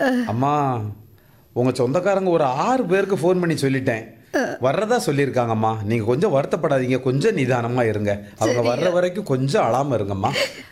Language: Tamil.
அம்மா, உங்கள் சொந்தக்காரங்க ஒரு 6 பேருக்கு ஃபோன் பண்ணி சொல்லிட்டேன். வர்றதா சொல்லியிருக்காங்கம்மா. நீங்கள் கொஞ்சம் வருத்தப்படாதீங்க. கொஞ்சம் நிதானமாக இருங்க. அவங்க வர்ற சரிங்க. வரைக்கும் கொஞ்சம் அழாமல் இருங்கம்மா.